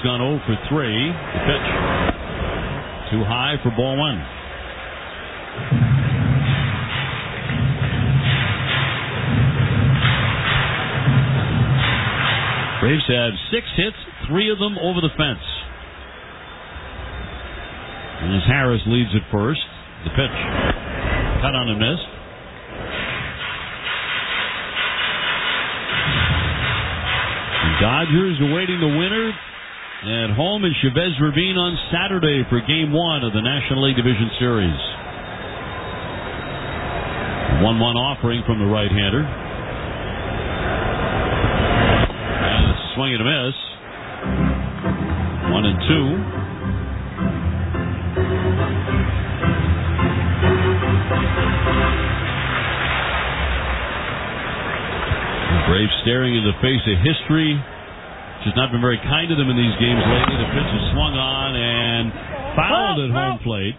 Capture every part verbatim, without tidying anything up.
gone oh for three. The pitch. Too high for ball one. Braves have six hits, three of them over the fence. And as Harris leads at first, the pitch. Cut on and missed. The Dodgers awaiting the winner at home in Chavez Ravine on Saturday for Game one of the National League Division Series. one one offering from the right-hander. And a swing and a miss. One and two. The Braves staring in the face of history. Which has not been very kind to them in these games lately. The pitch is swung on and fouled at home plate.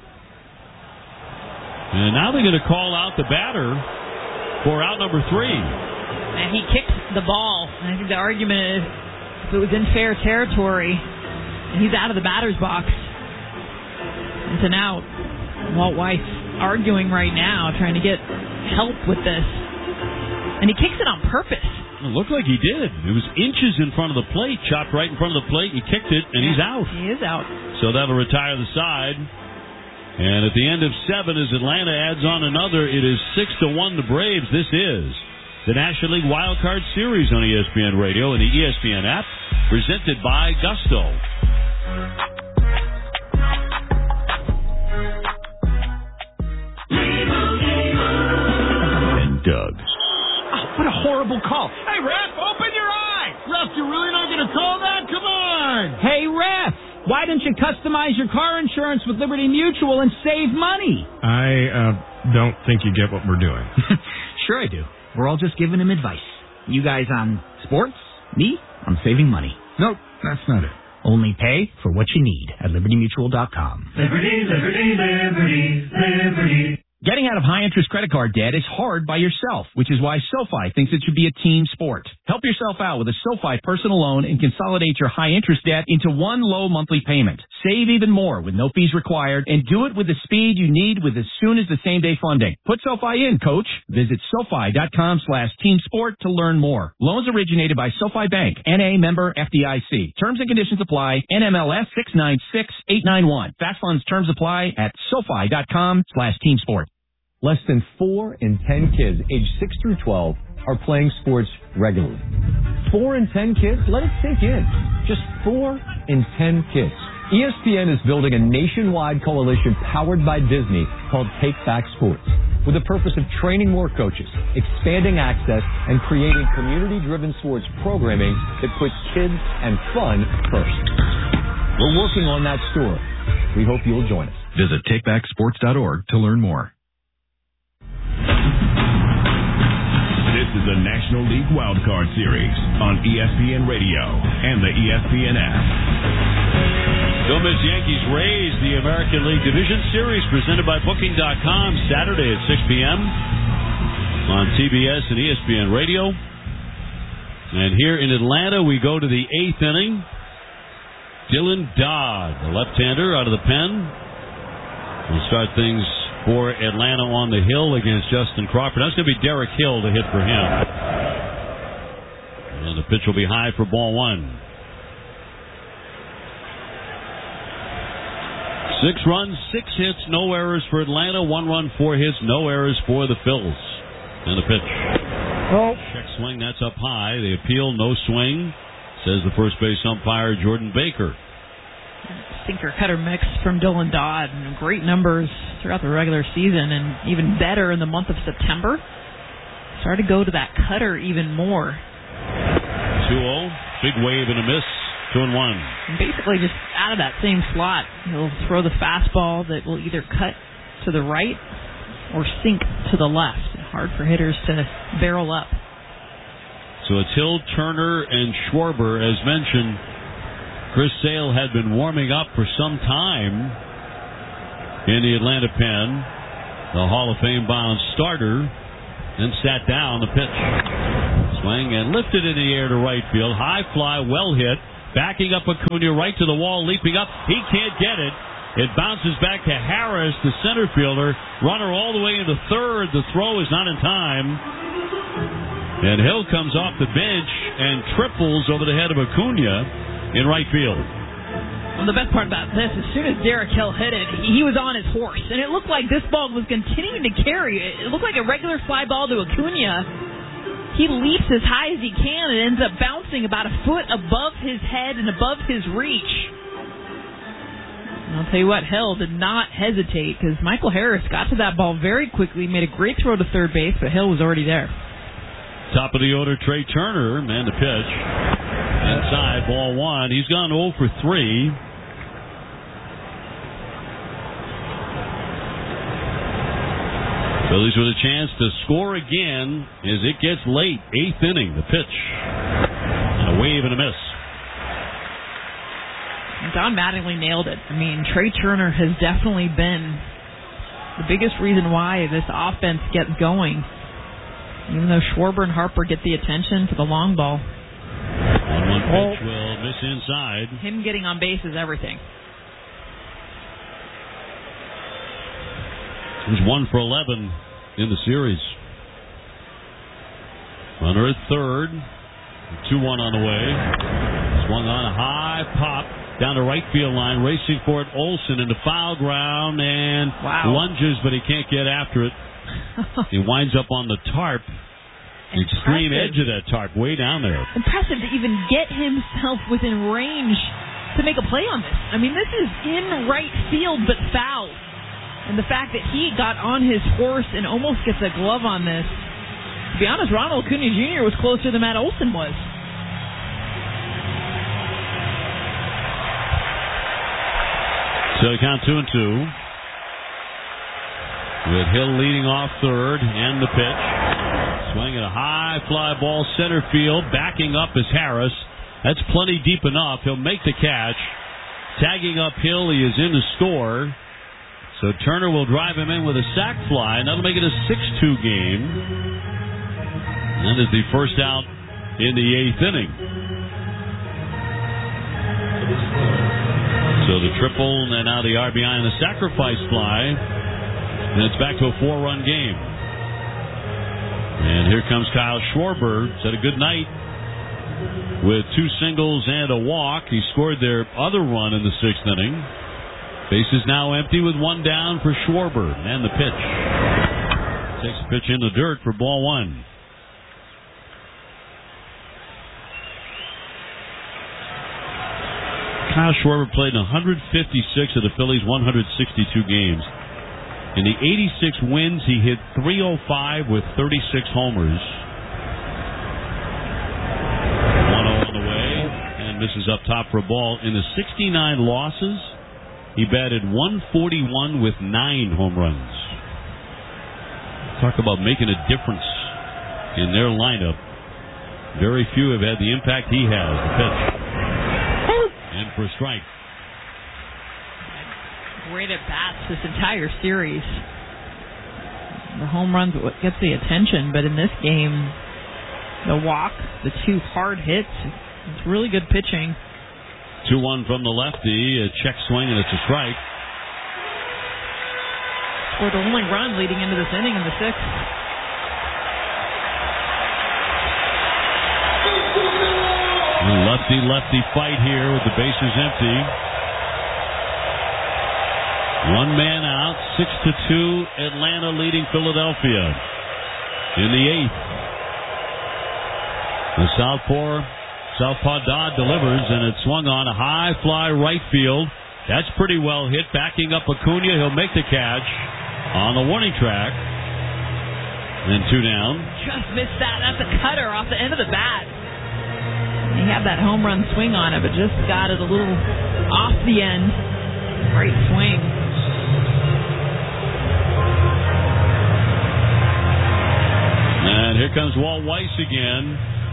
And now they're going to call out the batter for out number three. And he kicked the ball. And I think the argument is if it was in fair territory and he's out of the batter's box, it's an out. Walt Weiss arguing right now, trying to get help with this. And he kicks it on purpose. It looked like he did. It was inches in front of the plate, chopped right in front of the plate. He kicked it, and he's out. He is out. So that'll retire the side. And at the end of seven, as Atlanta adds on another, it is six to one the Braves. This is the National League Wild Card Series on E S P N Radio and the E S P N app, presented by Gusto. And Doug. What a horrible call. Hey, ref, open your eye. Ref, you're really not going to call that? Come on. Hey, ref, why don't you customize your car insurance with Liberty Mutual and save money? I uh, don't think you get what we're doing. Sure I do. We're all just giving him advice. You guys on sports, me on saving money. Nope, that's not it. Only pay for what you need at liberty mutual dot com. Liberty, Liberty, Liberty, Liberty. Getting out of high-interest credit card debt is hard by yourself, which is why SoFi thinks it should be a team sport. Help yourself out with a SoFi personal loan and consolidate your high-interest debt into one low monthly payment. Save even more with no fees required, and do it with the speed you need with as soon as the same-day funding. Put SoFi in, coach. Visit SoFi.com slash team sport to learn more. Loans originated by SoFi Bank, N A member F D I C. Terms and conditions apply. N M L S six nine six eight nine one. Fast funds terms apply at SoFi.com slash team sport. Less than four in ten kids aged six through twelve are playing sports regularly. Four in ten kids? Let it sink in. Just four in ten kids. E S P N is building a nationwide coalition powered by Disney called Take Back Sports, with the purpose of training more coaches, expanding access, and creating community-driven sports programming that puts kids and fun first. We're working on that story. We hope you'll join us. Visit take back sports dot org to learn more. This is the National League Wild Card Series on E S P N Radio and the E S P N app. Don't miss Yankees Rays, the American League Division Series, presented by Booking dot com, Saturday at six p.m. on T B S and E S P N Radio. And here in Atlanta, we go to the eighth inning. Dylan Dodd, the left-hander out of the pen, will start things for Atlanta on the hill against Justin Crawford. That's going to be Derek Hill to hit for him. And the pitch will be high for ball one. Six runs, six hits, no errors for Atlanta. One run, four hits, no errors for the Phils. And the pitch. Oh. Check swing, that's up high. They appeal, no swing, says the first base umpire, Jordan Baker. Sinker cutter mix from Dylan Dodd. Great numbers throughout the regular season and even better in the month of September. Started to go to that cutter even more. two oh, big wave and a miss, two and one. And basically just out of that same slot, he'll throw the fastball that will either cut to the right or sink to the left. Hard for hitters to barrel up. So it's Hill, Turner, and Schwarber, as mentioned. Chris Sale had been warming up for some time in the Atlanta pen. The Hall of Fame bound starter then sat down. The pitch swing and lifted in the air to right field. High fly, well hit. Backing up Acuna right to the wall, leaping up. He can't get it. It bounces back to Harris, the center fielder. Runner all the way into third. The throw is not in time. And Hill comes off the bench and triples over the head of Acuna in right field. Well, the best part about this, as soon as Derek Hill hit it, he was on his horse. And it looked like this ball was continuing to carry. It looked like a regular fly ball to Acuna. He leaps as high as he can and ends up bouncing about a foot above his head and above his reach. And I'll tell you what, Hill did not hesitate because Michael Harris got to that ball very quickly, made a great throw to third base, but Hill was already there. Top of the order, Trey Turner, man to pitch. Inside, ball one. He's gone oh for three. Phillies with a chance to score again as it gets late. Eighth inning, the pitch. And a wave and a miss. Don Mattingly nailed it. I mean, Trey Turner has definitely been the biggest reason why this offense gets going. Even though Schwarber and Harper get the attention to the long ball. one one pitch will miss inside. Him getting on base is everything. He's one for eleven in the series. Runner at third. two one on the way. Swung on a high pop down the right field line. Racing for it, Olsen into foul ground and wow. lunges, but he can't get after it. He winds up on the tarp. The extreme edge of that tarp, way down there. Impressive to even get himself within range to make a play on this. I mean, this is in right field, but foul. And the fact that he got on his horse and almost gets a glove on this. To be honest, Ronald Acuna Junior was closer than Matt Olson was. So count two and two. With Hill leading off third and the pitch. Swinging a high fly ball center field. Backing up is Harris. That's plenty deep enough. He'll make the catch. Tagging up Hill. He is in to score. So Turner will drive him in with a sac fly, and that'll make it a six two game. That is the first out in the eighth inning. So the triple, and now the R B I and the sacrifice fly. And it's back to a four-run game. And here comes Kyle Schwarber. He's had a good night with two singles and a walk. He scored their other run in the sixth inning. Base is now empty with one down for Schwarber. And the pitch. Takes the pitch in the dirt for ball one. Kyle Schwarber played in one hundred fifty-six of the Phillies' one hundred sixty-two games. In the eighty-six wins, he hit three oh five with thirty-six homers. one oh on the way, and misses up top for a ball. In the sixty-nine losses, he batted one forty-one with nine home runs. Talk about making a difference in their lineup. Very few have had the impact he has. The pitch. And for a strike. Great at bats this entire series. The home runs what gets the attention, but in this game, the walk, the two hard hits, it's really good pitching. two one from the lefty, a check swing, and it's a strike. Scored the only run leading into this inning in the sixth. Lefty-lefty fight here with the bases empty. One man out, six to two, Atlanta leading Philadelphia in the eighth. The Southpaw, Southpaw Dodd delivers, and it's swung on a high fly right field. That's pretty well hit. Backing up Acuna, he'll make the catch on the warning track. And two down. Just missed that. That's a cutter off the end of the bat. He had that home run swing on it, but just got it a little off the end. Great swing. And here comes Walt Weiss again.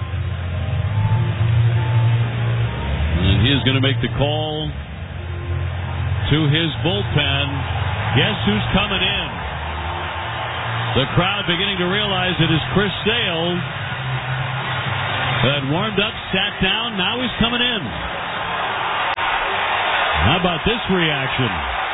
And he is going to make the call to his bullpen. Guess who's coming in? The crowd beginning to realize it is Chris Sale. Had warmed up, sat down, now he's coming in. How about this reaction?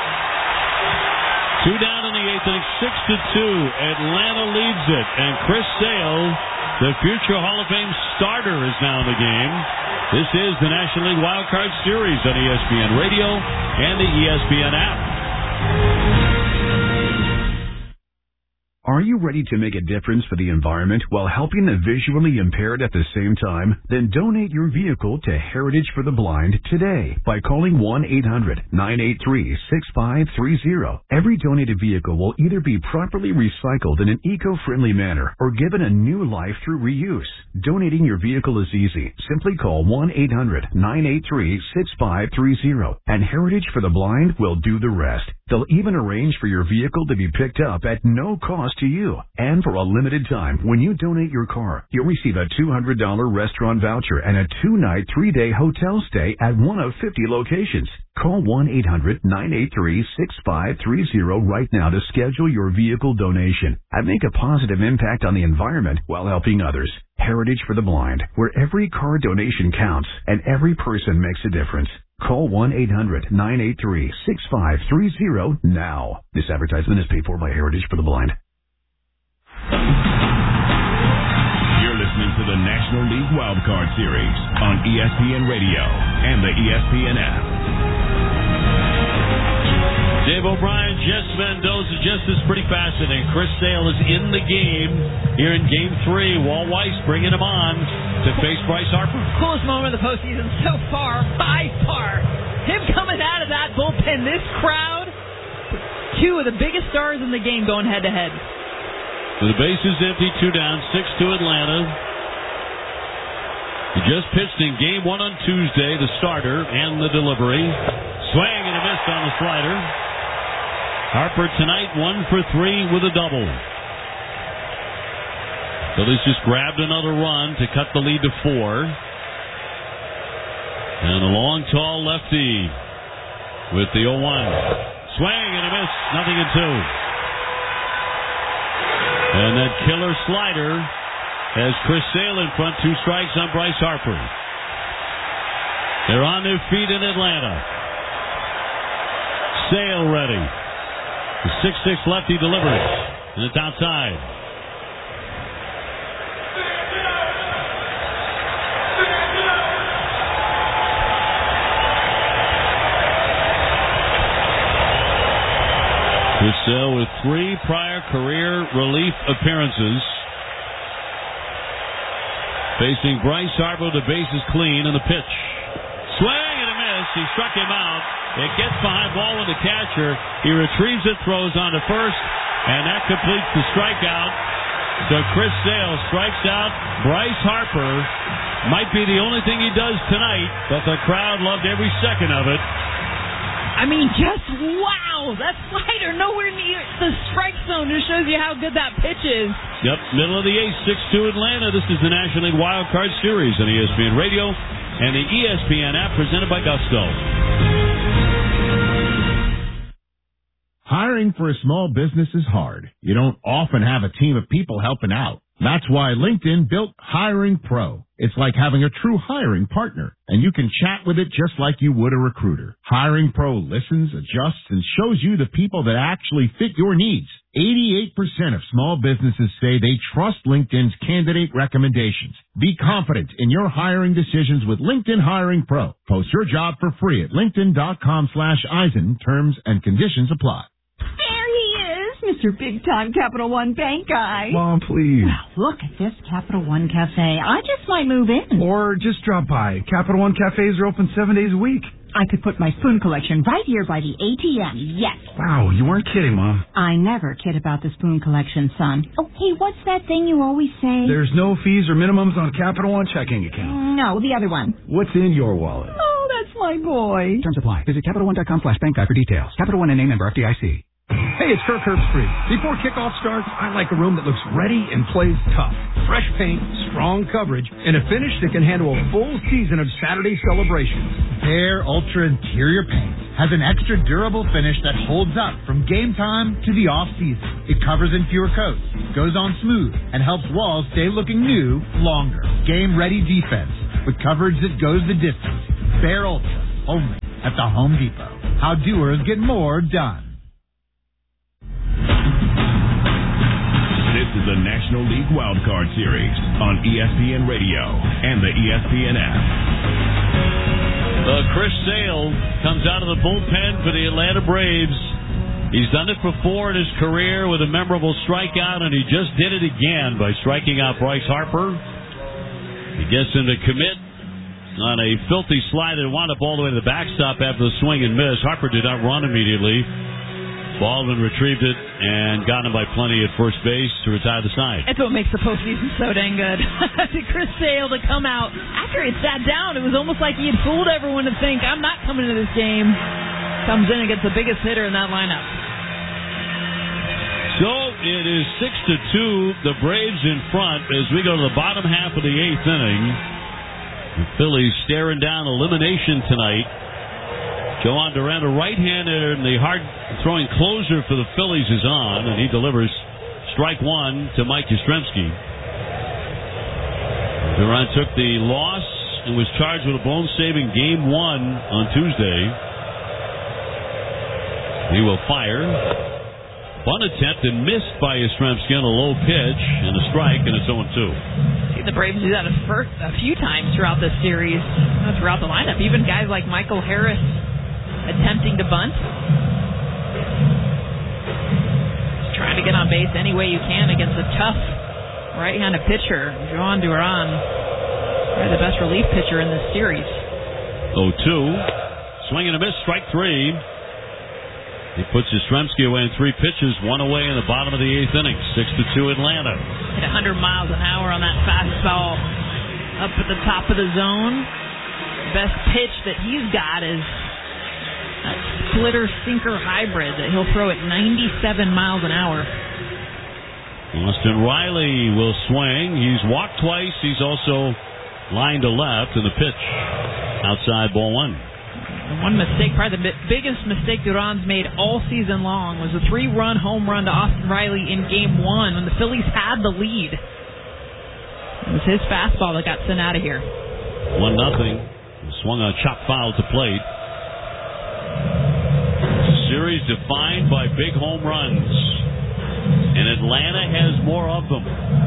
Two down in the eighth inning, six to two. Atlanta leads it, and Chris Sale, the future Hall of Fame starter, is now in the game. This is the National League Wild Card Series on E S P N Radio and the E S P N app. Are you ready to make a difference for the environment while helping the visually impaired at the same time? Then donate your vehicle to Heritage for the Blind today by calling one eight hundred nine eight three six five three zero. Every donated vehicle will either be properly recycled in an eco-friendly manner or given a new life through reuse. Donating your vehicle is easy. Simply call one eight hundred nine eight three six five three zero and Heritage for the Blind will do the rest. They'll even arrange for your vehicle to be picked up at no cost to you. And for a limited time, when you donate your car, you'll receive a two hundred dollars restaurant voucher and a two-night, three-day hotel stay at one of fifty locations. Call one eight hundred nine eight three six five three zero right now to schedule your vehicle donation and make a positive impact on the environment while helping others. Heritage for the Blind, where every car donation counts and every person makes a difference. Call one eight hundred nine eight three six five three zero now. This advertisement is paid for by Heritage for the Blind. You're listening to the National League Wildcard Series on E S P N Radio and the E S P N app. Dave O'Brien, Jess Mendoza, just is pretty fascinating. Chris Sale is in the game here in Game three. Walt Weiss bringing him on to face Bryce Harper. Coolest moment of the postseason so far, by far. Him coming out of that bullpen, this crowd, two of the biggest stars in the game going head-to-head. So the base is empty, two down, six to Atlanta. He just pitched in Game one on Tuesday, the starter and the delivery. Swing and a miss on the slider. Harper tonight, one for three with a double. Phillies just grabbed another run to cut the lead to four. And a long, tall lefty with the oh one. Swing and a miss, nothing in two. And that killer slider has Chris Sale in front, two strikes on Bryce Harper. They're on their feet in Atlanta. Sale ready. The six six lefty delivers, and it's outside. Chris Sale with three prior career relief appearances. Facing Bryce Harper, the bases clean, and the pitch. Swing and a miss. He struck him out. It gets behind ball with the catcher. He retrieves it, throws on to first, and that completes the strikeout. So Chris Sale strikes out Bryce Harper. Might be the only thing he does tonight, but the crowd loved every second of it. I mean, just wow! That slider nowhere near the strike zone. Just shows you how good that pitch is. Yep, middle of the eighth, six two Atlanta. This is the National League Wild Card Series on E S P N Radio and the E S P N app presented by Gusto. Hiring for a small business is hard. You don't often have a team of people helping out. That's why LinkedIn built Hiring Pro. It's like having a true hiring partner, and you can chat with it just like you would a recruiter. Hiring Pro listens, adjusts, and shows you the people that actually fit your needs. eighty-eight percent of small businesses say they trust LinkedIn's candidate recommendations. Be confident in your hiring decisions with LinkedIn Hiring Pro. Post your job for free at linkedin.com slash Eisen. Terms and conditions apply. There he is, Mister Big Time Capital One Bank guy. Mom, please. Wow, look at this Capital One Cafe. I just might move in. Or just drop by. Capital One Cafes are open seven days a week. I could put my spoon collection right here by the A T M, yes. Wow, you weren't kidding, Mom. I never kid about the spoon collection, son. Oh, hey, what's that thing you always say? There's no fees or minimums on Capital One checking accounts. No, the other one. What's in your wallet? Oh, that's my boy. Terms apply. Visit CapitalOne.com slash bank guide for details. Capital One and name member F D I C. Hey, it's Kirk Herbstreit. Before kickoff starts, I like a room that looks ready and plays tough. Fresh paint, strong coverage, and a finish that can handle a full season of Saturday celebrations. Bare Ultra Interior Paint has an extra durable finish that holds up from game time to the off-season. It covers in fewer coats, goes on smooth, and helps walls stay looking new longer. Game-ready defense with coverage that goes the distance. Bare Ultra, only at the Home Depot. How doers get more done. This is the National League Wild Card Series on E S P N Radio and the E S P N app. Uh, Chris Sale comes out of the bullpen for the Atlanta Braves. He's done it before in his career with a memorable strikeout, and he just did it again by striking out Bryce Harper. He gets him to commit on a filthy slide that wound up all the way to the backstop after the swing and miss. Harper did not run immediately. Baldwin retrieved it and got him by plenty at first base to retire the side. That's what makes the postseason so dang good. To Chris Sale to come out after he had sat down, it was almost like he had fooled everyone to think, I'm not coming to this game. Comes in and gets the biggest hitter in that lineup. So it is six to two. The Braves in front as we go to the bottom half of the eighth inning. The Phillies staring down elimination tonight. Joan Duran, a right-hander, and the hard-throwing closer for the Phillies is on, and he delivers strike one to Mike Yastrzemski. Duran took the loss and was charged with a blown save in game one on Tuesday. He will fire. Bunt attempt and missed by Yastrzemski on a low pitch and a strike, and it's oh two. See the Braves do that a, first, a few times throughout this series, throughout the lineup. Even guys like Michael Harris attempting to bunt. Just trying to get on base any way you can against a tough right-handed pitcher, Joan Duran. Probably the best relief pitcher in this series. oh two. Swing and a miss, strike three. He puts Yastrzemski away in three pitches, one away in the bottom of the eighth inning. Six to two Atlanta. Hit one hundred miles an hour on that fastball up at the top of the zone. Best pitch that he's got is that splitter sinker hybrid that he'll throw at ninety-seven miles an hour. Austin Riley will swing. He's walked twice. He's also lined to left in the pitch. Outside, ball one. One mistake, probably the biggest mistake Duran's made all season long was a three-run home run to Austin Riley in game one when the Phillies had the lead. It was his fastball that got sent out of here. One nothing. Swung a chop foul to plate. Series defined by big home runs, and Atlanta has more of them.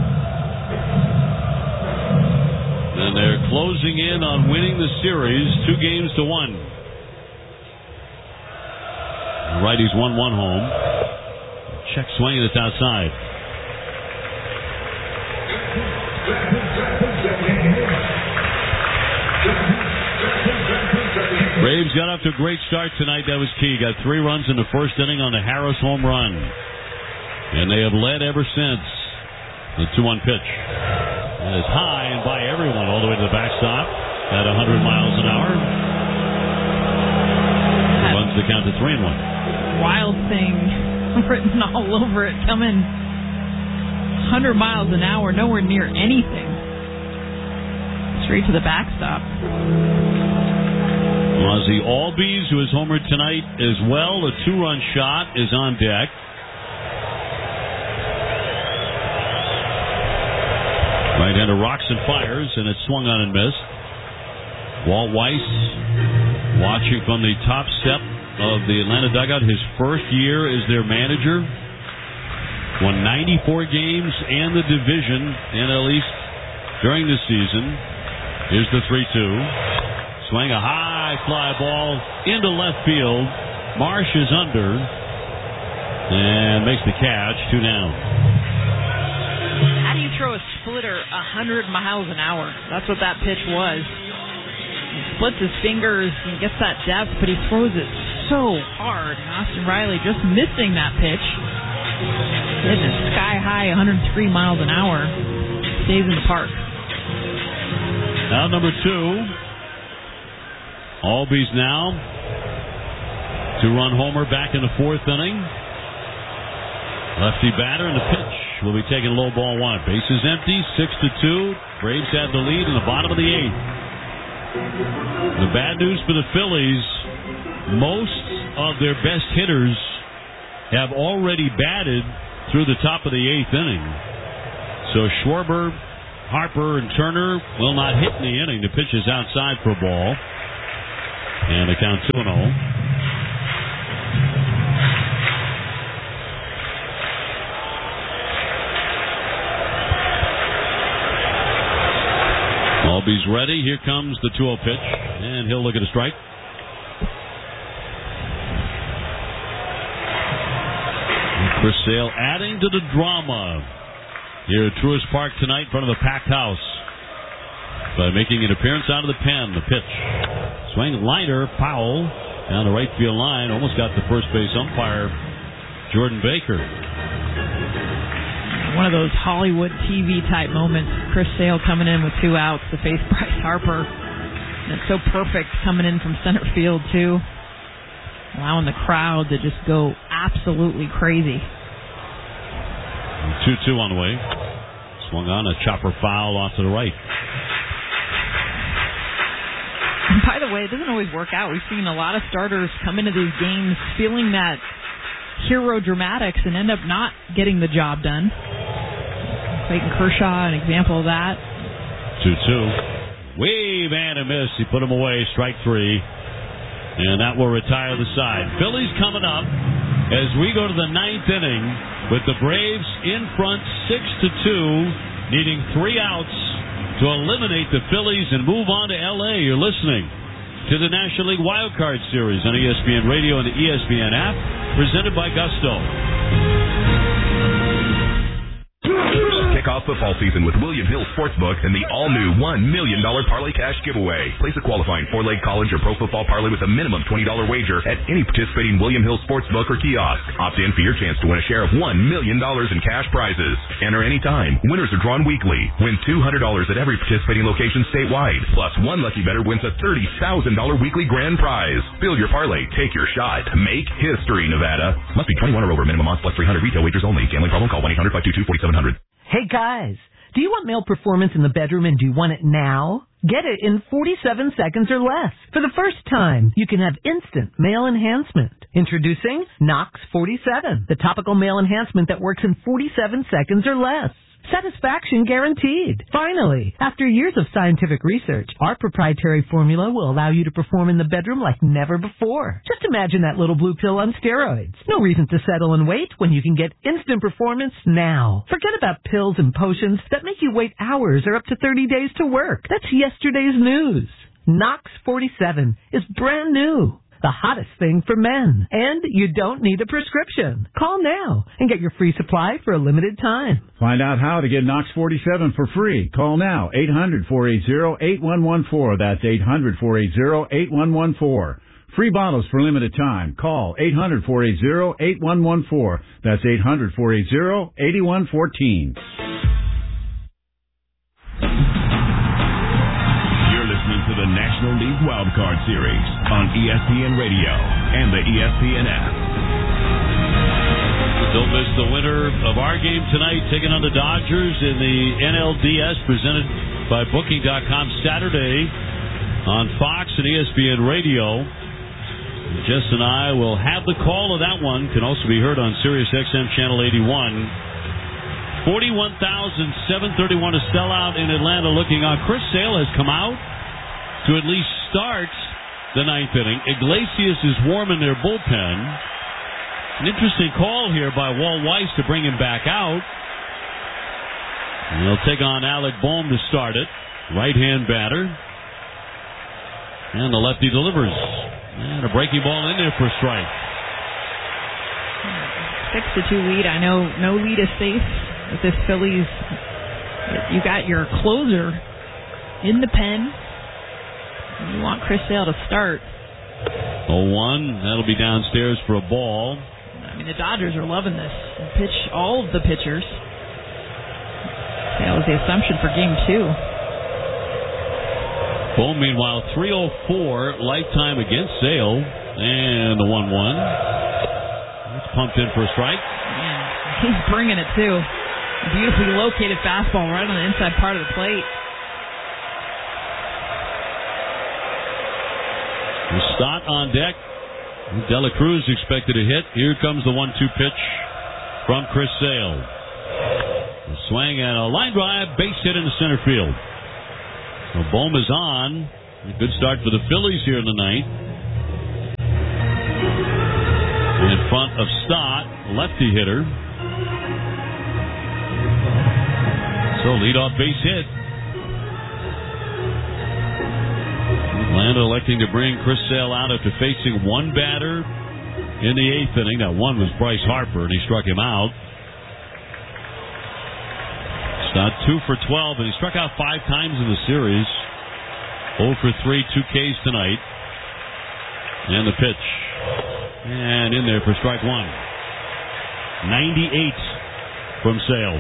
And they're closing in on winning the series two games to one. The righties one one home. Check swing, that's outside. Braves got off to a great start tonight. That was key. Got three runs in the first inning on the Harris home run. And they have led ever since. The two one pitch. And it's high and by everyone all the way to the backstop at one hundred miles an hour. Runs the count to three and one. Wild thing written all over it. Coming one hundred miles an hour, nowhere near anything. Straight to the backstop. Ozzie Albies, who has homered tonight as well, a two-run shot is on deck. Right-hander rocks and fires, and it's swung on and missed. Walt Weiss watching from the top step of the Atlanta dugout. His first year as their manager. Won ninety-four games and the division in L East during the season. Here's the three two. Swing a high fly ball into left field. Marsh is under and makes the catch. Two down. How do you throw a splitter one hundred miles an hour? That's what that pitch was. He splits his fingers and gets that depth, but he throws it so hard. Austin Riley just missing that pitch. It's a sky high one hundred three miles an hour. Stays in the park. Now number two. Albies now. Two-run homer back in the fourth inning. Lefty batter, and the pitch will be taken low, ball one. Bases empty, six to two. Braves have the lead in the bottom of the eighth. The bad news for the Phillies, most of their best hitters have already batted through the top of the eighth inning. So Schwarber, Harper, and Turner will not hit in the inning. The pitch is outside for a ball. And the count two and oh. Albies ready. Here comes the two oh pitch. And he'll look at a strike. Chris Sale adding to the drama here at Truist Park tonight in front of the packed house by making an appearance out of the pen. The pitch. Swing liner, foul down the right field line. Almost got the first base umpire, Jordan Baker. One of those Hollywood T V type moments. Chris Sale coming in with two outs to face Bryce Harper. And it's so perfect coming in from center field, too. Allowing the crowd to just go absolutely crazy. two two on the way. Swung on a chopper foul off to the right. And by the way, it doesn't always work out. We've seen a lot of starters come into these games feeling that hero dramatics and end up not getting the job done. Clayton Kershaw, an example of that. two two. Wave and a miss. He put him away. Strike three. And that will retire the side. Phillies coming up as we go to the ninth inning with the Braves in front six to two, needing three outs to eliminate the Phillies and move on to L A. You're listening to the National League Wild Card Series on E S P N Radio and the E S P N app, presented by Gusto. Kick off football season with William Hill Sportsbook and the all-new one million dollars Parlay Cash giveaway. Place a qualifying four-leg college or pro football parlay with a minimum twenty dollars wager at any participating William Hill Sportsbook or kiosk. Opt in for your chance to win a share of one million dollars in cash prizes. Enter anytime. Winners are drawn weekly. Win two hundred dollars at every participating location statewide. Plus, one lucky bettor wins a thirty thousand dollars weekly grand prize. Build your parlay. Take your shot. Make history, Nevada. Must be twenty-one or over. Minimum odds plus three hundred. Retail wagers only. Gambling problem? Call one eight hundred five two two four seven zero zero. Hey guys, do you want male performance in the bedroom and do you want it now? Get it in forty-seven seconds or less. For the first time, you can have instant male enhancement. Introducing Nox forty-seven, the topical male enhancement that works in forty-seven seconds or less. Satisfaction guaranteed. Finally, after years of scientific research, our proprietary formula will allow you to perform in the bedroom like never before. Just imagine that little blue pill on steroids. No reason to settle and wait when you can get instant performance now. Forget about pills and potions that make you wait hours or up to thirty days to work. That's yesterday's news. Nox forty-seven is brand new. The hottest thing for men. And you don't need a prescription. Call now and get your free supply for a limited time. Find out how to get Nox forty-seven for free. Call now. eight hundred four eight zero eight one one four. That's eight hundred four eight zero eight one one four. Free bottles for limited time. Call eight hundred four eight zero eight one one four. That's eight hundred four eight zero eight one one four. To the National League Wild Card Series on E S P N Radio and the E S P N app. Don't miss the winner of our game tonight, taking on the Dodgers in the N L D S, presented by Booking dot com Saturday on Fox and E S P N Radio. Jess and I will have the call of that one. Can also be heard on Sirius X M Channel eighty-one. forty-one thousand seven hundred thirty-one to sell out in Atlanta looking on. Chris Sale has come out to at least start the ninth inning. Iglesias is warm in their bullpen. An interesting call here by Walt Weiss to bring him back out. And they'll take on Alec Bohm to start it. Right-hand batter. And the lefty delivers. And a breaking ball in there for a strike. Six to two lead. I know no lead is safe with this Phillies. You got your closer in the pen. You want Chris Sale to start. oh one. That'll be downstairs for a ball. I mean, the Dodgers are loving this. Pitch all of the pitchers. That was the assumption for game two. Bohm, meanwhile, three oh four lifetime against Sale. And the one one. It's pumped in for a strike. Man, he's bringing it, too. A beautifully located fastball right on the inside part of the plate. Stott on deck. Dela Cruz expected to hit. Here comes the one two pitch from Chris Sale. A swing and a line drive, base hit into center field. So Bohm is on. A good start for the Phillies here in the ninth. front of Stott, lefty hitter. So leadoff base hit. Atlanta electing to bring Chris Sale out after facing one batter in the eighth inning. That one was Bryce Harper, and he struck him out. Stott two for twelve, and he struck out five times in the series. oh for three, two Ks tonight. And the pitch. And in there for strike one. ninety-eight from Sale.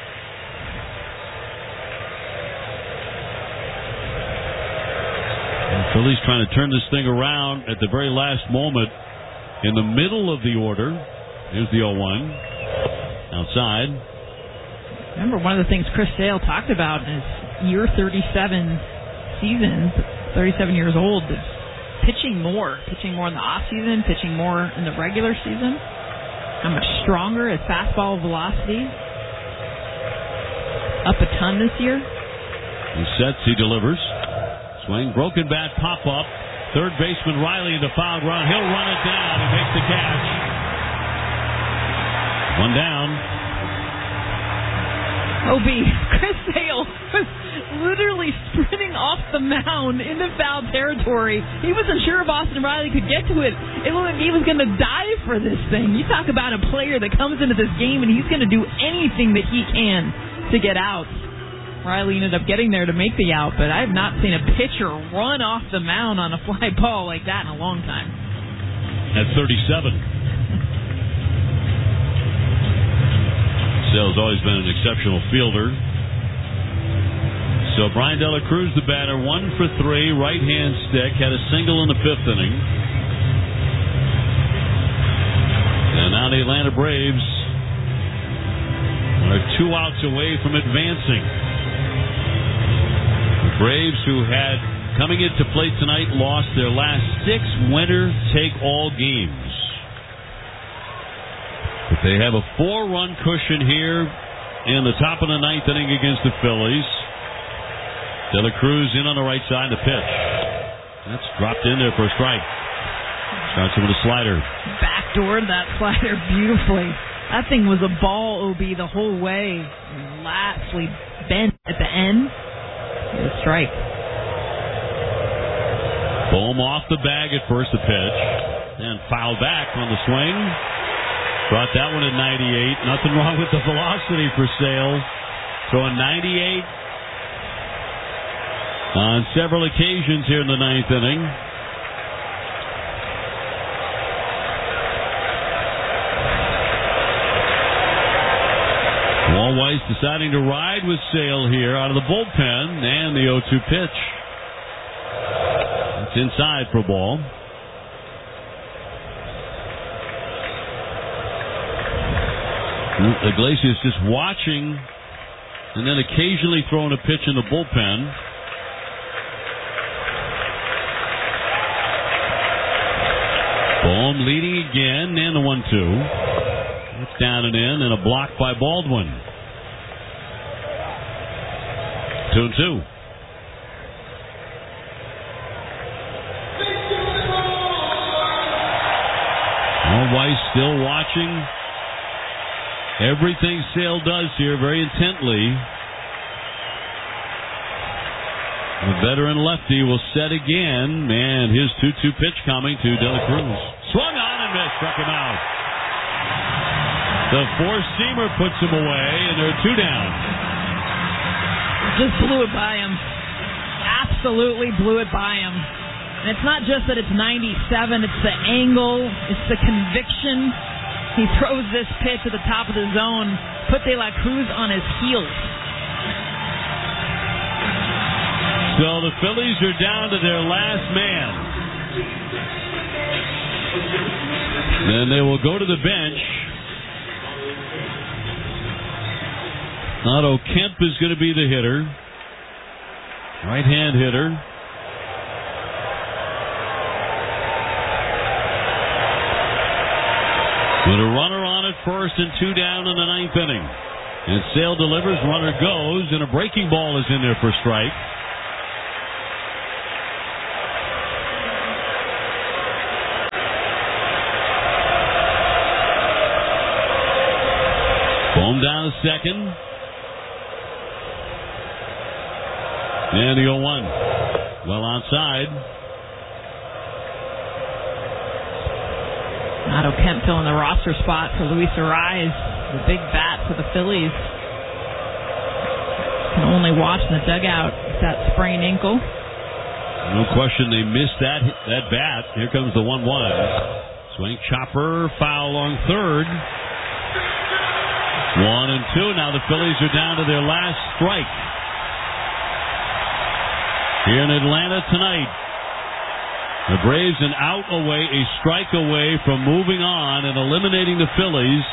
And Phillies trying to turn this thing around at the very last moment. In the middle of the order. Here's the oh one. Outside. Remember, one of the things Chris Sale talked about in his year thirty-seven season, thirty-seven years old, is pitching more. Pitching more in the off-season, pitching more in the regular season. How much stronger his fastball velocity. Up a ton this year. He sets, he delivers. Swing, broken bat, pop up. Third baseman Riley in the foul ground. He'll run it down. He makes the catch. One down. O B, Chris Sale was literally sprinting off the mound into foul territory. He wasn't sure if Austin Riley could get to it. It looked like he was going to dive for this thing. You talk about a player that comes into this game and he's going to do anything that he can to get out. Riley ended up getting there to make the out, but I have not seen a pitcher run off the mound on a fly ball like that in a long time. At thirty-seven. Sale's always been an exceptional fielder. So Brian De La Cruz, the batter, one for three, right-hand stick, had a single in the fifth inning. And now the Atlanta Braves are two outs away from advancing. Braves, who had, coming into play tonight, lost their last six winner-take-all games. But they have a four-run cushion here in the top of the ninth inning against the Phillies. De La Cruz in on the right side, the pitch. That's dropped in there for a strike. Starts him with a slider. Backdoored that slider beautifully. That thing was a ball, O B, the whole way. Lastly bent at the end. A strike. Bohm off the bag at first, the pitch. And foul back on the swing. Brought that one at ninety-eight. Nothing wrong with the velocity for Sale. Throwing ninety-eight on several occasions here in the ninth inning. Walt Weiss deciding to ride with Sale here out of the bullpen, and the oh two pitch. It's inside for a ball. Iglesias just watching and then occasionally throwing a pitch in the bullpen. Bohm leading again, and the one two. It's down and in, and a block by Baldwin. Two and two. Well, Weiss still watching everything Sale does here very intently. The veteran lefty will set again, and his two two pitch coming to De La Cruz. Swung on and missed, struck him out. The four-seamer puts him away, and there are two down. Just blew it by him. Absolutely blew it by him. And it's not just that it's ninety-seven, it's the angle, it's the conviction. He throws this pitch at the top of the zone, put De La Cruz on his heels. So the Phillies are down to their last man. Then they will go to the bench. Otto Kemp is going to be the hitter. Right-hand hitter. With a runner on at first and two down in the ninth inning. And Sale delivers, runner goes, and a breaking ball is in there for a strike. Home down to second. And the oh one. Well outside. Otto Kemp filling the roster spot for Luis Arraez, the big bat for the Phillies. Can only watch in the dugout with that sprained ankle. No question they missed that that bat. Here comes the one one. Swing chopper, foul on third. One and two. Now the Phillies are down to their last strike. Here in Atlanta tonight. The Braves an out away, a strike away from moving on and eliminating the Phillies.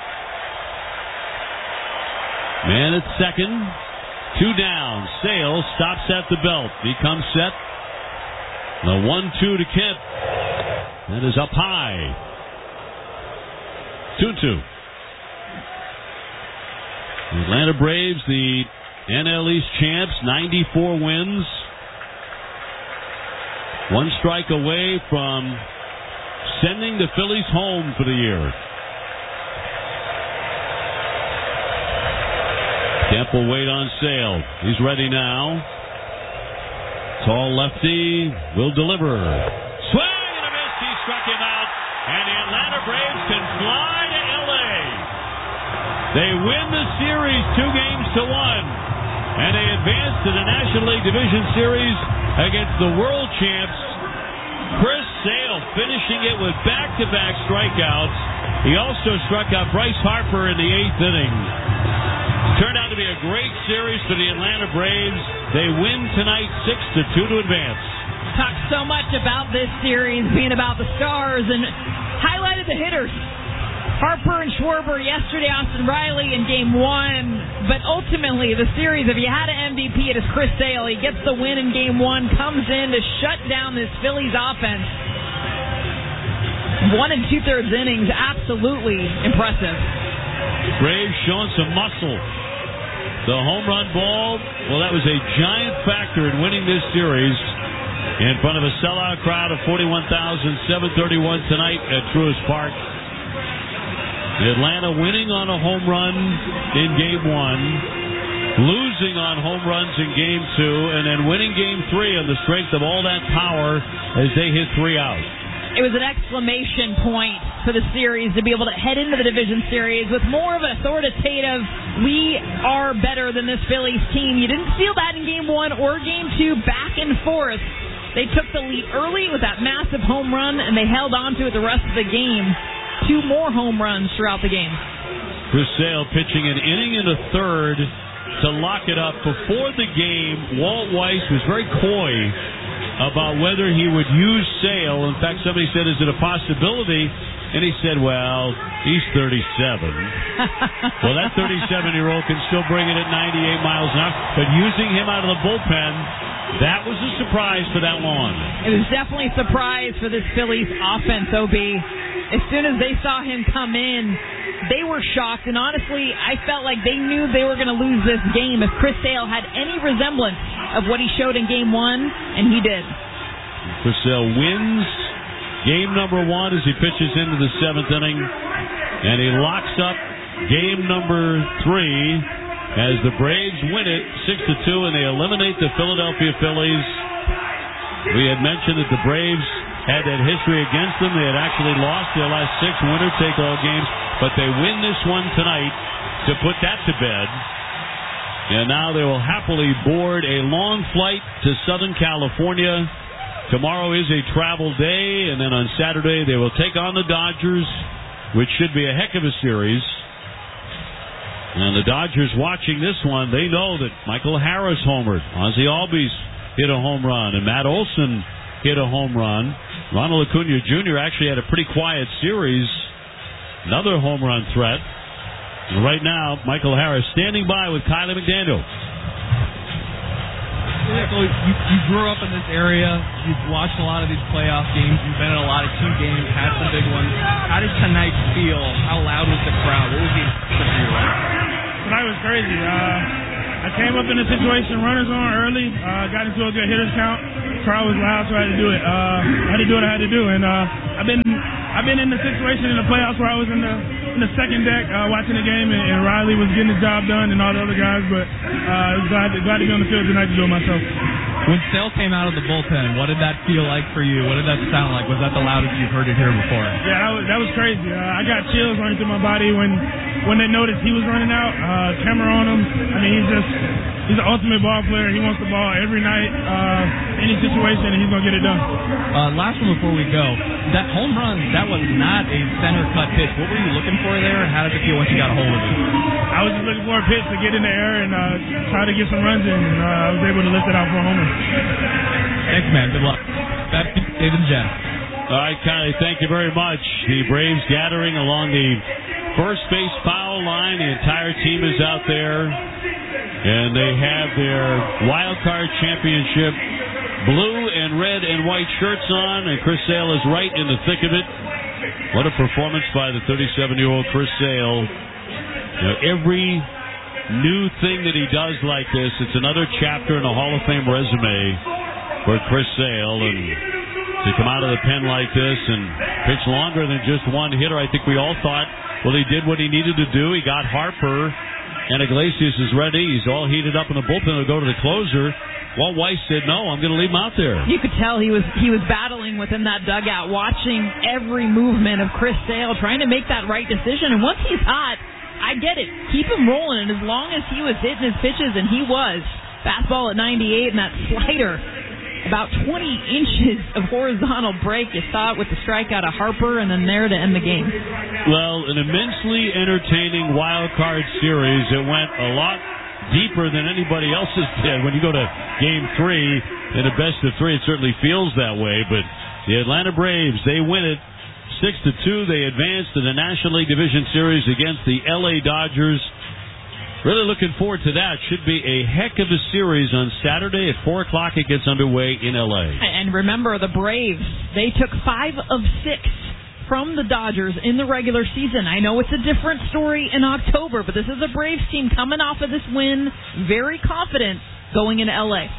Man at second. Two down. Sale stops at the belt. He comes set. The one two to Kemp. That is up high. two two. The Atlanta Braves, the N L East champs, ninety-four wins. One strike away from sending the Phillies home for the year. Kemp will wait on Sale. He's ready now. Tall lefty will deliver. Swing and a miss. He struck him out. And the Atlanta Braves can fly to L A. They win the series two games to one. And they advance to the National League Division Series against the world champs. Chris Sale finishing it with back-to-back strikeouts. He also struck out Bryce Harper in the eighth inning. Turned out to be a great series for the Atlanta Braves. They win tonight six to two to advance. Talked so much about this series being about the stars and highlighted the hitters. Harper and Schwarber yesterday, Austin Riley in game one. But ultimately, the series, if you had an M V P, it is Chris Sale. He gets the win in game one, comes in to shut down this Phillies offense. One and two-thirds innings, absolutely impressive. Braves showing some muscle. The home run ball, well, that was a giant factor in winning this series in front of a sellout crowd of forty-one thousand seven hundred thirty-one tonight at Truist Park. Atlanta winning on a home run in game one, losing on home runs in game two, and then winning game three on the strength of all that power as they hit three out. It was an exclamation point for the series to be able to head into the division series with more of an authoritative, we are better than this Phillies team. You didn't feel that in game one or game two, back and forth. They took the lead early with that massive home run, and they held on to it the rest of the game. Two more home runs throughout the game. Chris Sale pitching an inning and a third to lock it up. Before the game, Walt Weiss was very coy about whether he would use Sale. In fact, somebody said, is it a possibility? And he said, well, he's thirty-seven. Well, that thirty-seven-year-old can still bring it at ninety-eight miles an hour. But using him out of the bullpen, that was a surprise for that long. It was definitely a surprise for this Phillies offense, O B. As soon as they saw him come in, they were shocked. And honestly, I felt like they knew they were going to lose this game if Chris Sale had any resemblance of what he showed in game one, and he did. Chris Sale wins game number one as he pitches into the seventh inning, and he locks up game number three as the Braves win it six to two, and they eliminate the Philadelphia Phillies. We had mentioned that the Braves had that history against them. They had actually lost their last six winner-take-all games, but they win this one tonight to put that to bed. And now they will happily board a long flight to Southern California. Tomorrow is a travel day, and then on Saturday they will take on the Dodgers, which should be a heck of a series. And the Dodgers watching this one, they know that Michael Harris homered. Ozzie Albies hit a home run, and Matt Olson hit a home run. Ronald Acuna Junior actually had a pretty quiet series. Another home run threat. And right now, Michael Harris standing by with Kylie McDaniel. Michael, you, you grew up in this area. You've watched a lot of these playoff games. You've been in a lot of team games, had some big ones. How did tonight feel? How loud was the crowd? What was the experience for you like? Tonight was crazy. Uh, I came up in a situation, runners on early, uh, got into a good hitters count. Crowd was loud, so I had to do it. Uh, I had to do what I had to do, and uh, I've been I've been in the situation in the playoffs where I was in the in the second deck uh, watching the game, and, and Riley was getting the job done, and all the other guys. But uh, I was glad to, glad to be on the field tonight to do it myself. When Sale came out of the bullpen, what did that feel like for you? What did that sound like? Was that the loudest you've heard it here before? Yeah, that was, that was crazy. Uh, I got chills running through my body when when they noticed he was running out. Uh, camera on him. I mean, he's just he's an ultimate ball player. He wants the ball every night, uh, any situation, and he's gonna get it done. Uh, last one before we go, that home run, that was not a center cut pitch. What were you looking for there, and how did it feel once you got a hold of it? I was just looking for a pitch to get in the air and uh, try to get some runs in, and uh, I was able to lift it out for a homer. Thanks, man. Good luck. Back to David and Jen. All right, Connie, thank you very much. The Braves gathering along the first base foul line. The entire team is out there, and they have their wild card championship blue and red and white shirts on, and Chris Sale is right in the thick of it. What a performance by the thirty-seven-year-old Chris Sale. You know, every new thing that he does like this, it's another chapter in a Hall of Fame resume for Chris Sale, and to come out of the pen like this and pitch longer than just one hitter, I think we all thought, well, he did what he needed to do. He got Harper, and Iglesias is ready. He's all heated up in the bullpen to go to the closer. Walt Weiss said, no, I'm going to leave him out there. You could tell he was he was battling within that dugout, watching every movement of Chris Sale, trying to make that right decision. And once he's hot, I get it. Keep him rolling. And as long as he was hitting his pitches, and he was, fastball at ninety-eight and that slider, about twenty inches of horizontal break. You saw it with the strikeout of Harper, and then there to end the game. Well, an immensely entertaining wild card series. It went a lot deeper than anybody else's did. When you go to game three in a best of three, it certainly feels that way. But the Atlanta Braves, they win it six to two. They advance to the National League Division Series against the L A Dodgers. Really looking forward to that. Should be a heck of a series on Saturday at four o'clock. It gets underway in L A. And remember, the Braves, they took five of six from the Dodgers in the regular season. I know it's a different story in October, but this is a Braves team coming off of this win, very confident going into L A.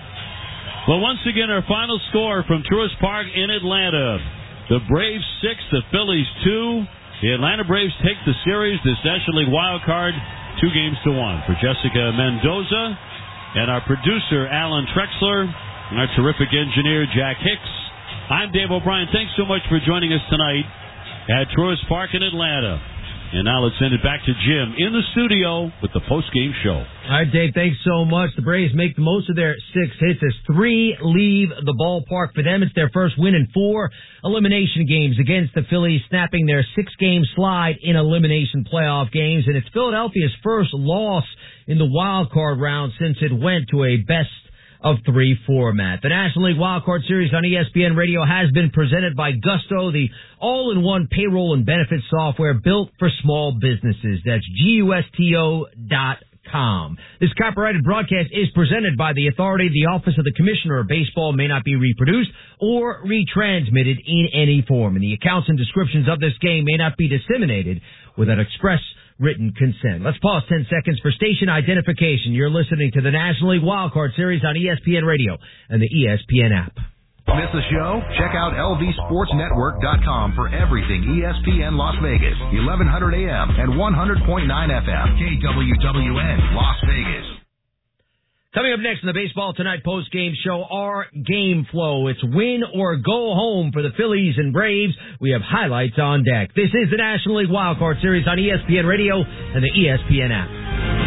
Well, once again, our final score from Truist Park in Atlanta. The Braves six, the Phillies two. The Atlanta Braves take the series, this National League wild card, two games to one. For Jessica Mendoza and our producer, Alan Trexler, and our terrific engineer, Jack Hicks, I'm Dave O'Brien. Thanks so much for joining us tonight at Truist Park in Atlanta. And now let's send it back to Jim in the studio with the post-game show. All right, Dave, thanks so much. The Braves make the most of their six hits as three leave the ballpark. For them, it's their first win in four elimination games against the Phillies, snapping their six-game slide in elimination playoff games. And it's Philadelphia's first loss in the wild card round since it went to a best of three format. The National League Wild Card Series on E S P N Radio has been presented by Gusto, the all-in-one payroll and benefits software built for small businesses. That's G U S T O dot com. This copyrighted broadcast is presented by the authority of the Office of the Commissioner of Baseball, may not be reproduced or retransmitted in any form. And the accounts and descriptions of this game may not be disseminated without express written consent. Let's pause ten seconds for station identification. You're listening to the National League Wild Card Series on E S P N Radio and the E S P N app. Miss a show? Check out L V Sports Network dot com for everything E S P N Las Vegas, eleven hundred A M and one hundred point nine F M, K W W N, Las Vegas. Coming up next in the Baseball Tonight post-game show, our game flow. It's win or go home for the Phillies and Braves. We have highlights on deck. This is the National League Wild Card Series on E S P N Radio and the E S P N app.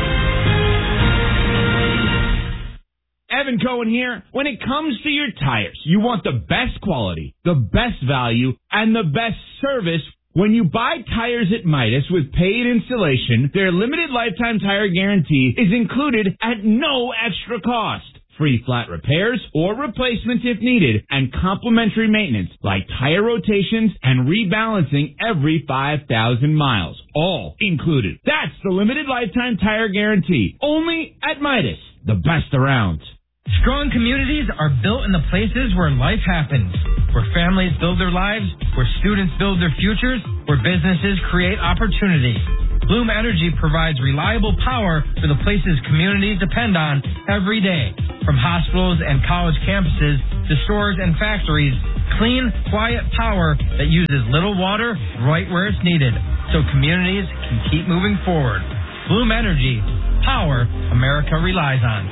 Evan Cohen here. When it comes to your tires, you want the best quality, the best value, and the best service. When you buy tires at Midas with paid installation, their limited lifetime tire guarantee is included at no extra cost. Free flat repairs or replacements if needed, and complimentary maintenance like tire rotations and rebalancing every five thousand miles. All included. That's the limited lifetime tire guarantee. Only at Midas. The best around. Strong communities are built in the places where life happens, where families build their lives, where students build their futures, where businesses create opportunity. Bloom Energy provides reliable power for the places communities depend on every day. From hospitals and college campuses to stores and factories, clean, quiet power that uses little water right where it's needed, so communities can keep moving forward. Bloom Energy, power America relies on.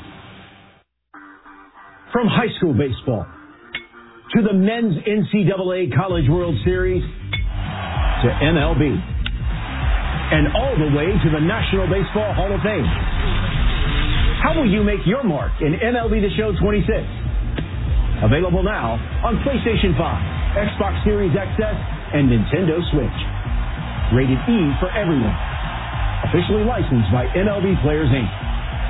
From high school baseball to the men's N C double A College World Series to M L B and all the way to the National Baseball Hall of Fame. How will you make your mark in M L B The Show twenty-six? Available now on PlayStation five, Xbox Series X S, and Nintendo Switch. Rated E for everyone. Officially licensed by M L B Players, Incorporated.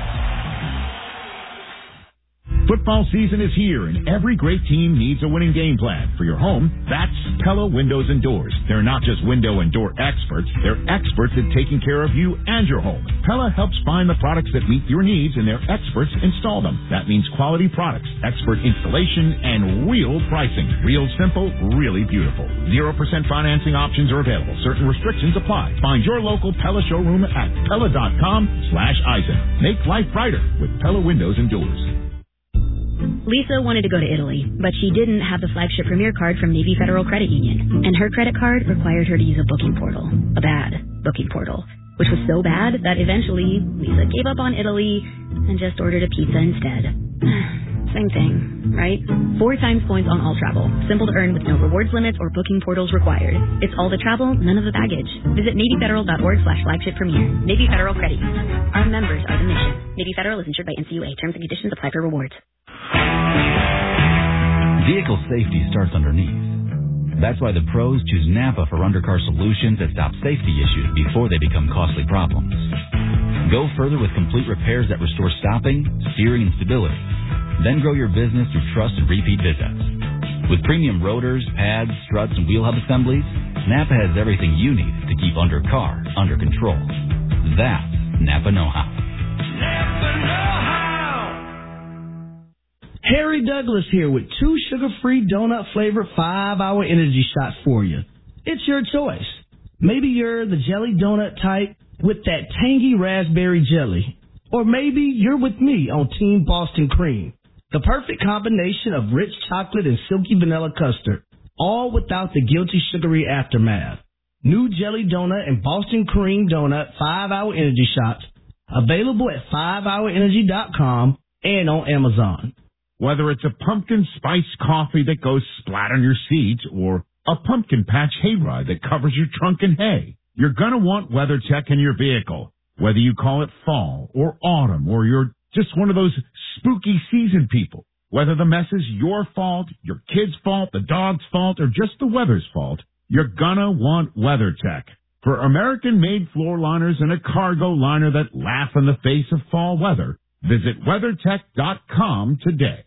Football season is here, and every great team needs a winning game plan. For your home, that's Pella Windows and Doors. They're not just window and door experts. They're experts at taking care of you and your home. Pella helps find the products that meet your needs, and their experts install them. That means quality products, expert installation, and real pricing. Real simple, really beautiful. zero percent financing options are available. Certain restrictions apply. Find your local Pella showroom at Pella.com slash Eisen. Make life brighter with Pella Windows and Doors. Lisa wanted to go to Italy, but she didn't have the flagship Premier card from Navy Federal Credit Union, and her credit card required her to use a booking portal, a bad booking portal, which was so bad that eventually Lisa gave up on Italy and just ordered a pizza instead. Same thing, right? Four times points on all travel. Simple to earn with no rewards limits or booking portals required. It's all the travel, none of the baggage. Visit NavyFederal.org slash flagship premier. Navy Federal Credit Union. Our members are the mission. Navy Federal is insured by N C U A. Terms and conditions apply for rewards. Vehicle safety starts underneath. That's why the pros choose Napa for undercar solutions that stop safety issues before they become costly problems. Go further with complete repairs that restore stopping, steering, and stability. Then grow your business through trust and repeat visits. With premium rotors, pads, struts, and wheel hub assemblies, Napa has everything you need to keep undercar under control. That's Napa know-how. Napa know-how. Harry Douglas here with two sugar-free donut-flavored five-hour energy shots for you. It's your choice. Maybe you're the jelly donut type with that tangy raspberry jelly. Or maybe you're with me on Team Boston Cream. The perfect combination of rich chocolate and silky vanilla custard, all without the guilty sugary aftermath. New Jelly Donut and Boston Cream Donut five-hour energy shots, available at five hour energy dot com and on Amazon. Whether it's a pumpkin spice coffee that goes splat on your seat or a pumpkin patch hayride that covers your trunk in hay, you're going to want WeatherTech in your vehicle. Whether you call it fall or autumn or you're just one of those spooky season people, whether the mess is your fault, your kid's fault, the dog's fault, or just the weather's fault, you're gonna want WeatherTech. For American-made floor liners and a cargo liner that laugh in the face of fall weather, visit WeatherTech dot com today.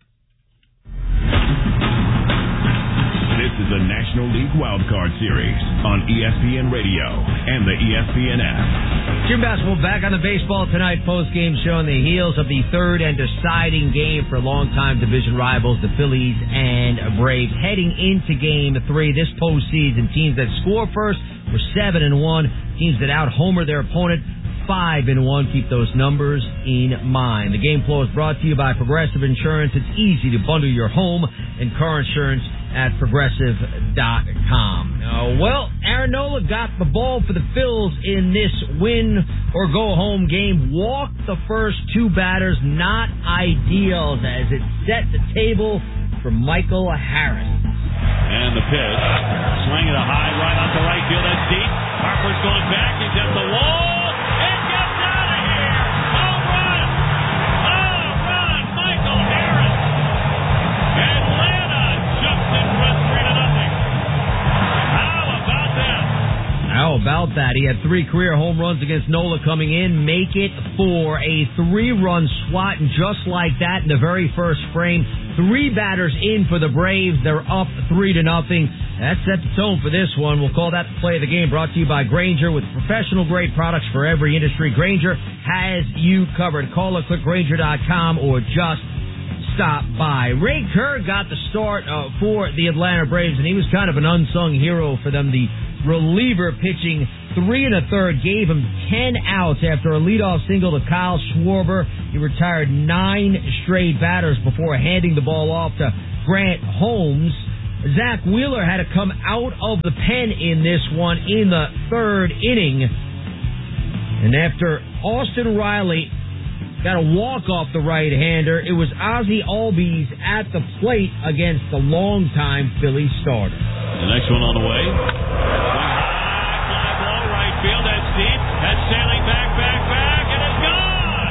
This is the National League Wildcard Series on E S P N Radio and the E S P N app. Jim Basketball back on the baseball tonight post-game show on the heels of the third and deciding game for longtime division rivals, the Phillies and Braves. Heading into game three this postseason, teams that score first were seven and one. Teams that out-homer their opponent five and one. Keep those numbers in mind. The game flow is brought to you by Progressive Insurance. It's easy to bundle your home and car insurance at Progressive dot com. Uh, well, Aaron Nola got the ball for the Phils in this win or go home game. Walked the first two batters, not ideal as it set the table for Michael Harris. And the pitch, swing it a high right out to right field. That's deep. Harper's going back. He's at the wall. It gets out of here. Home run. Home run. Michael Harris. Atlanta jumps in front three to nothing. How about that? How about that? He had three career home runs against Nola coming in. Make it for a three-run swat, and just like that in the very first frame, three batters in for the Braves. They're up three to nothing. That sets the tone for this one. We'll call that the play of the game, brought to you by Grainger, with professional-grade products for every industry. Grainger has you covered. Call or click Grainger dot com or just stop by. Ray Kerr got the start uh, for the Atlanta Braves, and he was kind of an unsung hero for them. The reliever pitching three and a third, gave him ten outs after a leadoff single to Kyle Schwarber. He retired nine straight batters before handing the ball off to Grant Holmes. Zach Wheeler had to come out of the pen in this one in the third inning. And after Austin Riley got a walk off the right-hander, it was Ozzie Albies at the plate against the longtime Philly starter. The next one on the way. Fly ball, right field. That's deep. That's sailing back, back, back, and it's gone.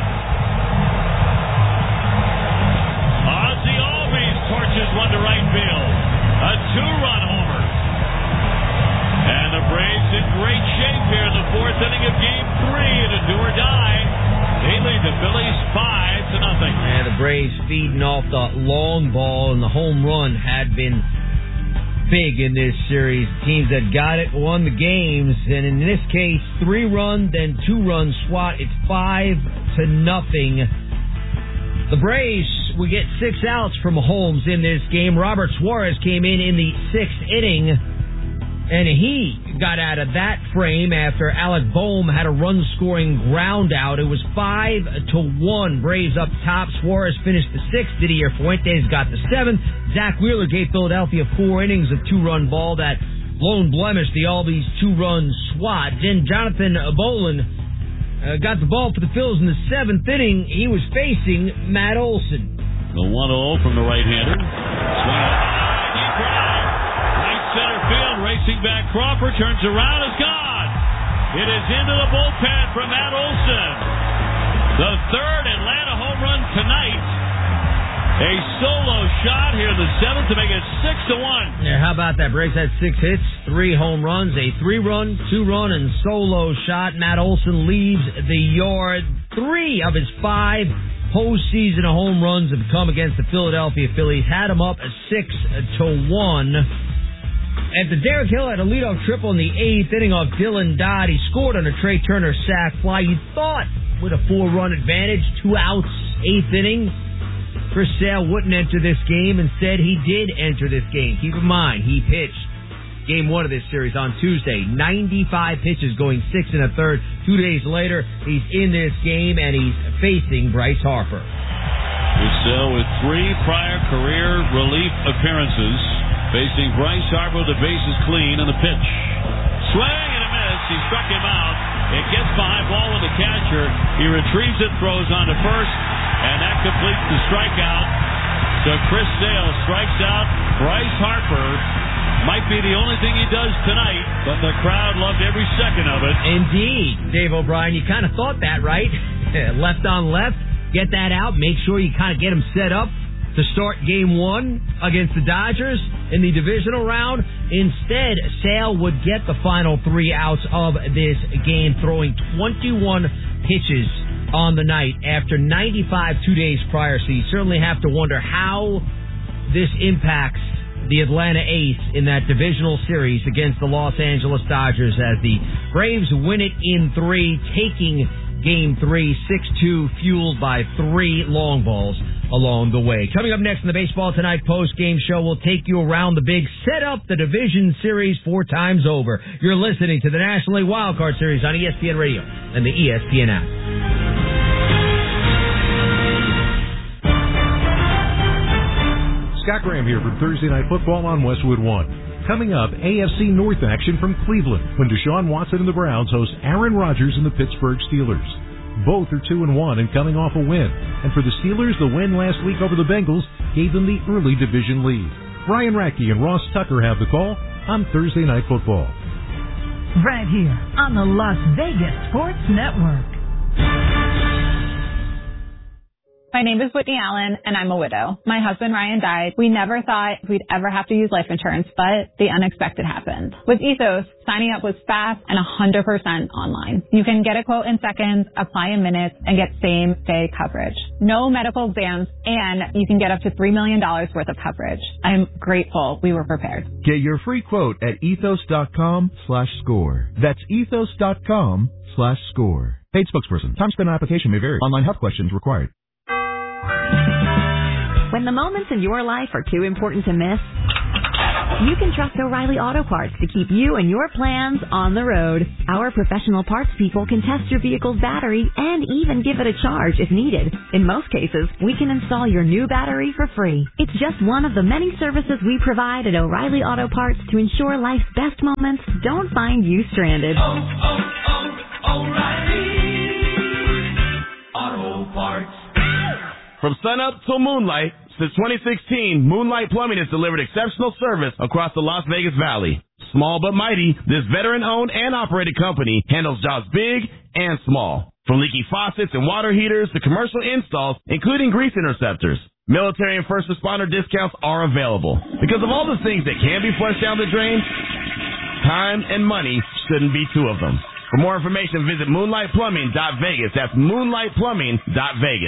Ozzie Albies torches one to right field. A two-run homer. And the Braves in great shape here in the fourth inning of Game Three to do or die. They lead the Phillies five to nothing. And the Braves feeding off the long ball, and the home run had been big in this series. Teams that got it won the games, and in this case, three run, then two run SWAT. It's five to nothing. The Braves will get six outs from Holmes in this game. Robert Suarez came in in the sixth inning, and he got out of that frame after Alec Boehm had a run-scoring ground out. It was five to one. Braves up top. Suarez finished the sixth. Didier Fuentes got the seventh. Zach Wheeler gave Philadelphia four innings of two-run ball. That lone blemish, the Albies two-run SWAT. Then Jonathan Bolin uh, got the ball for the Phils in the seventh inning. He was facing Matt Olson. The one oh from the right-hander. Swing. Center field, racing back. Crawford turns around, is gone. It is into the bullpen from Matt Olson. The third Atlanta home run tonight. A solo shot here in the seventh to make it six to one. Yeah, how about that? Braves had six hits, three home runs, a three-run, two-run, and solo shot. Matt Olson leaves the yard. Three of his five postseason home runs have come against the Philadelphia Phillies. Had him up six to one. After Derek Hill had a leadoff triple in the eighth inning off Dylan Dodd, he scored on a Trey Turner sac fly. You thought with a four-run advantage, two outs, eighth inning, Chris Sale wouldn't enter this game. Instead, he did enter this game. Keep in mind, he pitched game one of this series on Tuesday. ninety-five pitches, going six and a third. Two days later, he's in this game, and he's facing Bryce Harper. Chris Sale with three prior career relief appearances. Facing Bryce Harper, the bases clean, and the pitch. Swing and a miss. He struck him out. It gets behind ball with the catcher. He retrieves it, throws on to first, and that completes the strikeout. So Chris Sale strikes out Bryce Harper. Might be the only thing he does tonight, but the crowd loved every second of it. Indeed, Dave O'Brien. You kind of thought that, right? Left on left. Get that out. Make sure you kind of get him set up to start game one against the Dodgers in the divisional round. Instead, Sale would get the final three outs of this game, throwing twenty-one pitches on the night after ninety-five two days prior. So you certainly have to wonder how this impacts the Atlanta Ace in that divisional series against the Los Angeles Dodgers as the Braves win it in three, taking Game three, six two, fueled by three long balls along the way. Coming up next in the Baseball Tonight post-game show, we'll take you around the big, set up the division series four times over. You're listening to the National League Wildcard Series on E S P N Radio and the E S P N app. Scott Graham here from Thursday Night Football on Westwood One. Coming up, A F C North action from Cleveland when Deshaun Watson and the Browns host Aaron Rodgers and the Pittsburgh Steelers. Both are two and one and coming off a win. And for the Steelers, the win last week over the Bengals gave them the early division lead. Ryan Radke and Ross Tucker have the call on Thursday Night Football. Right here on the Las Vegas Sports Network. My name is Whitney Allen, and I'm a widow. My husband, Ryan, died. We never thought we'd ever have to use life insurance, but the unexpected happened. With Ethos, signing up was fast and one hundred percent online. You can get a quote in seconds, apply in minutes, and get same-day coverage. No medical exams, and you can get up to three million dollars worth of coverage. I'm grateful we were prepared. Get your free quote at ethos.com slash score. That's ethos.com slash score. Paid spokesperson. Time spent on application may vary. Online health questions required. When the moments in your life are too important to miss, You can trust O'Reilly Auto Parts to keep you and your plans on the road. Our professional parts people can test your vehicle's battery and even give it a charge if needed. In most cases, we can install your new battery for free. It's just one of the many services we provide at O'Reilly Auto Parts to ensure life's best moments don't find you stranded. Oh, oh, oh, O'Reilly Auto Parts. From sunup till moonlight, since twenty sixteen, Moonlight Plumbing has delivered exceptional service across the Las Vegas Valley. Small but mighty, this veteran-owned and operated company handles jobs big and small. From leaky faucets and water heaters to commercial installs, including grease interceptors. Military and first responder discounts are available. Because of all the things that can be flushed down the drain, time and money shouldn't be two of them. For more information, visit moonlight plumbing dot vegas. That's moonlight plumbing dot vegas.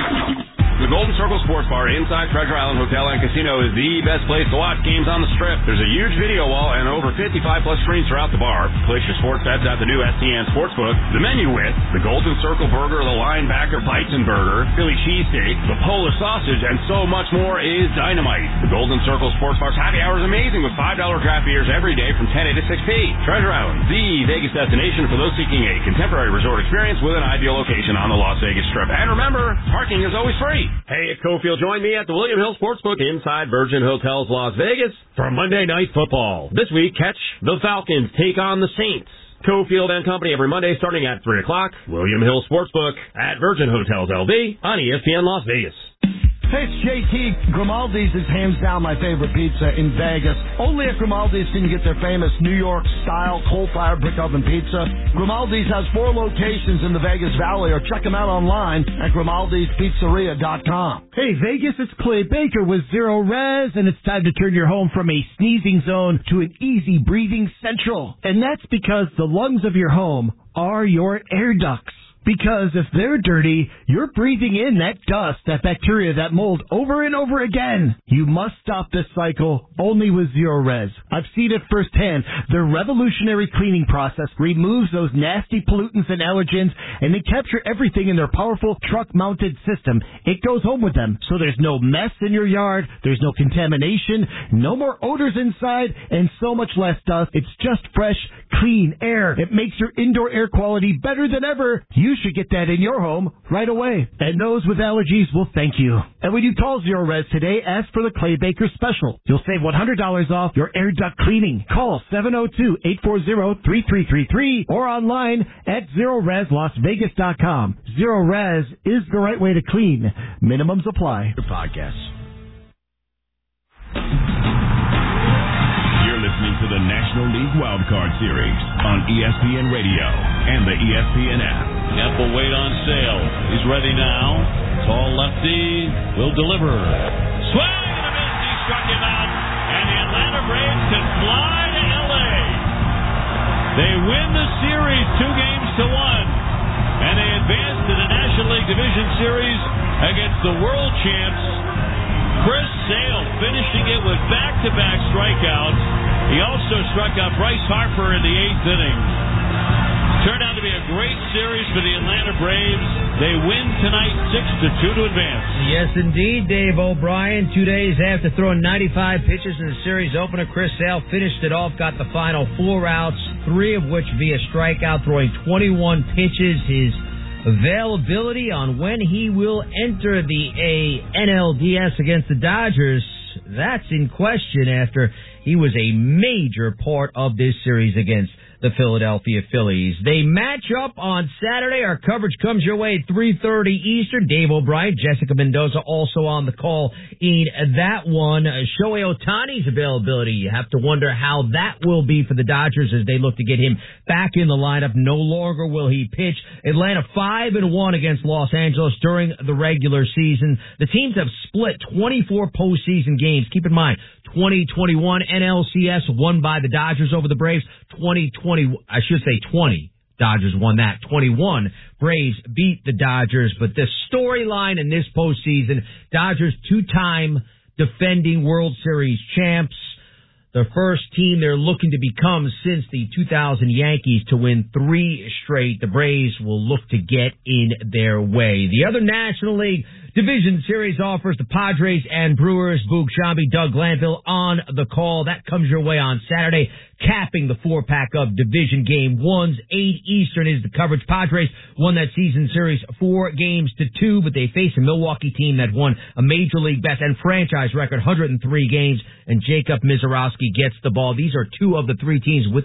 The Golden Circle Sports Bar inside Treasure Island Hotel and Casino is the best place to watch games on the Strip. There's a huge video wall and over fifty-five plus screens throughout the bar. Place your sports bets at the new S T N Sportsbook. The menu with the Golden Circle Burger, the Linebacker Bison Burger, Philly Cheesesteak, the Polar Sausage, and so much more is dynamite. The Golden Circle Sports Bar's happy hour is amazing with five dollar draft beers every day from ten a to six p. Treasure Island, the Vegas destination for those seeking a contemporary resort experience with an ideal location on the Las Vegas Strip. And remember, parking is always free. Hey, it's Cofield. Join me at the William Hill Sportsbook inside Virgin Hotels Las Vegas for Monday Night Football. This week, catch the Falcons take on the Saints. Cofield and Company every Monday starting at three o'clock. William Hill Sportsbook at Virgin Hotels L V on E S P N Las Vegas. Hey, it's J T. Grimaldi's is hands down my favorite pizza in Vegas. Only at Grimaldi's can you get their famous New York-style coal-fired brick oven pizza. Grimaldi's has four locations in the Vegas Valley, or check them out online at grimaldis pizzeria dot com. Hey, Vegas, it's Clay Baker with Zero Res, and it's time to turn your home from a sneezing zone to an easy breathing central. And that's because the lungs of your home are your air ducts. Because if they're dirty, you're breathing in that dust, that bacteria, that mold over and over again. You must stop this cycle only with Zero Res. I've seen it firsthand. Their revolutionary cleaning process removes those nasty pollutants and allergens, and they capture everything in their powerful truck-mounted system. It goes home with them, so there's no mess in your yard, there's no contamination, no more odors inside, and so much less dust. It's just fresh, clean air. It makes your indoor air quality better than ever. You should get that in your home right away. And those with allergies will thank you. And when you call Zero Res today, ask for the Clay Baker special. You'll save one hundred dollars off your air duct cleaning. Call seven oh two, eight four zero, three three three three or online at zero res las vegas dot com. Zero Res is the right way to clean. Minimums apply. Podcast. Listening to the National League Wildcard Series on E S P N Radio and the E S P N app. Apple weight on sale. He's ready now. Tall lefty will deliver. Swing and a miss. He struck him out. And the Atlanta Braves can fly to L A. They win the series two games to one. And they advance to the National League Division Series against the world champs. Chris Sale finishing it with back-to-back strikeouts. He also struck out Bryce Harper in the eighth inning. Turned out to be a great series for the Atlanta Braves. They win tonight six to two to advance. Yes, indeed, Dave O'Brien. Two days after throwing ninety-five pitches in the series opener, Chris Sale finished it off, got the final four outs, three of which via strikeout, throwing twenty-one pitches. His availability on when he will enter the A N L D S against the Dodgers, that's in question after he was a major part of this series against the Philadelphia Phillies. They match up on Saturday. Our coverage comes your way at three thirty Eastern. Dave O'Brien, Jessica Mendoza also on the call in that one. Shohei Ohtani's availability, you have to wonder how that will be for the Dodgers as they look to get him back in the lineup. No longer will he pitch. Atlanta five and one against Los Angeles during the regular season. The teams have split twenty-four postseason games. Keep in mind, twenty twenty-one N L C S won by the Dodgers over the Braves. twenty twenty, I should say twenty. Dodgers won that. twenty-one Braves beat the Dodgers. But the storyline in this postseason, Dodgers two-time defending World Series champs. The first team they're looking to become since the two thousand Yankees to win three straight. The Braves will look to get in their way. The other National League Division Series offers the Padres and Brewers. Boog Shambi, Doug Glanville on the call. That comes your way on Saturday, capping the four-pack of division game ones. eight Eastern is the coverage. Padres won that season series four games to two, but they face a Milwaukee team that won a Major League best and franchise record, one hundred three games, and Jacob Mizorowski gets the ball. These are two of the three teams with